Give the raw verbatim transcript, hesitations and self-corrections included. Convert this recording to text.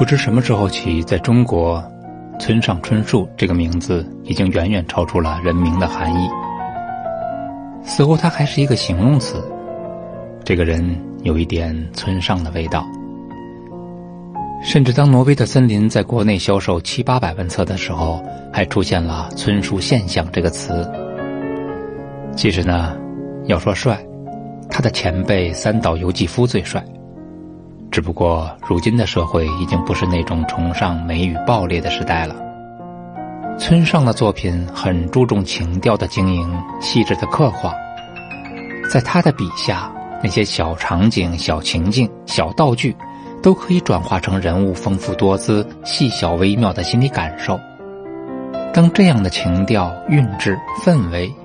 不知什么时候起，在中国，村上春树这个名字已经远远超出了人名的含义。似乎他还是一个形容词，这个人有一点村上的味道。甚至当挪威的森林在国内销售七八百万册的时候，还出现了村树现象这个词。其实呢，要说帅，他的前辈三岛由纪夫最帅。只不过如今的社会已经不是那种崇尚美与暴烈的时代了。村上的作品很注重情调的经营，细致的刻画。在他的笔下，那些小场景、小情境、小道具都可以转化成人物丰富多姿、细小微妙的心理感受。当这样的情调、韵致、氛围